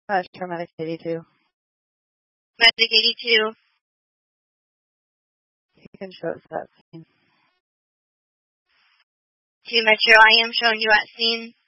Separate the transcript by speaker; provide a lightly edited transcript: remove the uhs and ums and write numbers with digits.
Speaker 1: Sure, Medic 82.
Speaker 2: Medic 82.
Speaker 1: You can show us that scene.
Speaker 2: 2 Metro, I am showing you at scene.